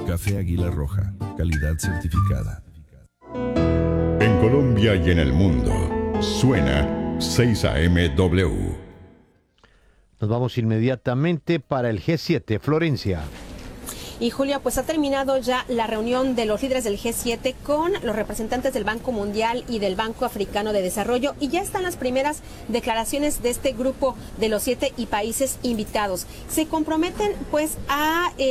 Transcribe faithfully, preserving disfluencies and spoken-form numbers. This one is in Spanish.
Café Águila Roja, calidad certificada. En Colombia y en el mundo, suena seis A M W. Nos vamos inmediatamente para el G siete, Florencia. Y Julia, pues ha terminado ya la reunión de los líderes del G siete con los representantes del Banco Mundial y del Banco Africano de Desarrollo, y ya están las primeras declaraciones de este grupo de los siete y países invitados. Se comprometen pues a... Eh,